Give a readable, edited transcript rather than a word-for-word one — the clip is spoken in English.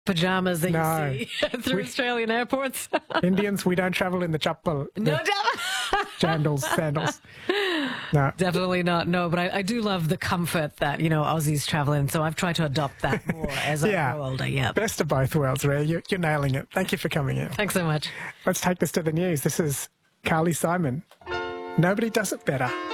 pajamas that you see through Australian airports. Indians, we don't travel in the chappal. No, sandals. No. Definitely not. No, but I do love the comfort that, Aussies travel in. So I've tried to adopt that more as I grow older. Yeah. Best of both worlds, Ray. You're nailing it. Thank you for coming in. Thanks so much. Let's take this to the news. This is Carly Simon. Nobody does it better.